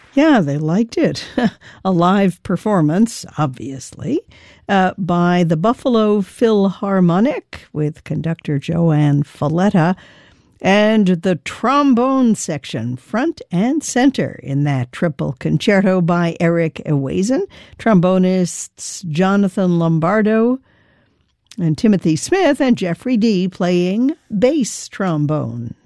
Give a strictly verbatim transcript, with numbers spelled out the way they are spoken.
Yeah, they liked it. A live performance, obviously, uh, by the Buffalo Philharmonic with conductor Joanne Falletta, and the trombone section, front and center, in that triple concerto by Eric Ewazen, trombonists Jonathan Lombardo and Timothy Smith, and Jeffrey Dee playing bass trombone.